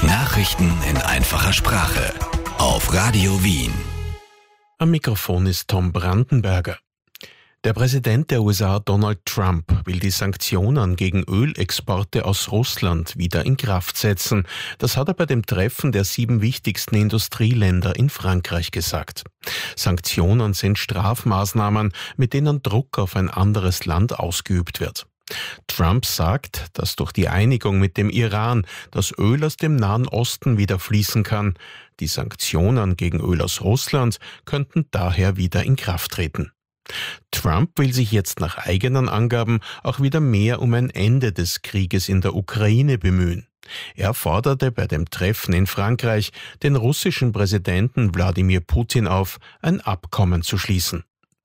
Nachrichten in einfacher Sprache auf Radio Wien. Am Mikrofon ist Tom Brandenberger. Der Präsident der USA, Donald Trump, will die Sanktionen gegen Ölexporte aus Russland wieder in Kraft setzen. Das hat er bei dem Treffen der 7 wichtigsten Industrieländer in Frankreich gesagt. Sanktionen sind Strafmaßnahmen, mit denen Druck auf ein anderes Land ausgeübt wird. Trump sagt, dass durch die Einigung mit dem Iran das Öl aus dem Nahen Osten wieder fließen kann. Die Sanktionen gegen Öl aus Russland könnten daher wieder in Kraft treten. Trump will sich jetzt nach eigenen Angaben auch wieder mehr um ein Ende des Krieges in der Ukraine bemühen. Er forderte bei dem Treffen in Frankreich den russischen Präsidenten Wladimir Putin auf, ein Abkommen zu schließen.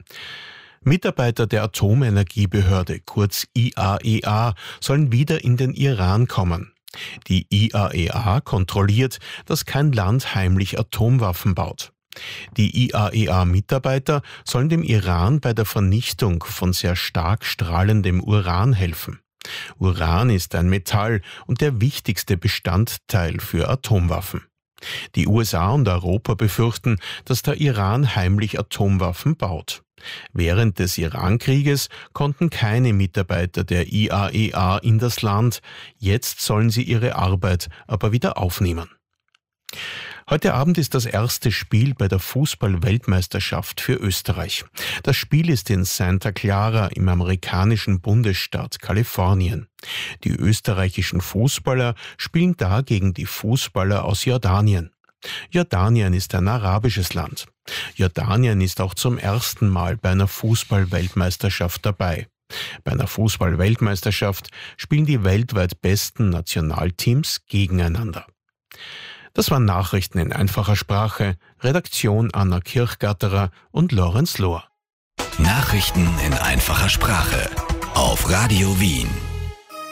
Mitarbeiter der Atomenergiebehörde, kurz IAEA, sollen wieder in den Iran kommen. Die IAEA kontrolliert, dass kein Land heimlich Atomwaffen baut. Die IAEA-Mitarbeiter sollen dem Iran bei der Vernichtung von sehr stark strahlendem Uran helfen. Uran ist ein Metall und der wichtigste Bestandteil für Atomwaffen. Die USA und Europa befürchten, dass der Iran heimlich Atomwaffen baut. Während des Iran-Krieges konnten keine Mitarbeiter der IAEA in das Land. Jetzt sollen sie ihre Arbeit aber wieder aufnehmen. Heute Abend ist das erste Spiel bei der Fußball-Weltmeisterschaft für Österreich. Das Spiel ist in Santa Clara im amerikanischen Bundesstaat Kalifornien. Die österreichischen Fußballer spielen da gegen die Fußballer aus Jordanien. Jordanien ist ein arabisches Land. Jordanien ist auch zum ersten Mal bei einer Fußball-Weltmeisterschaft dabei. Bei einer Fußball-Weltmeisterschaft spielen die weltweit besten Nationalteams gegeneinander. Das waren Nachrichten in einfacher Sprache, Redaktion Anna Kirchgatterer und Lorenz Lohr. Nachrichten in einfacher Sprache auf Radio Wien.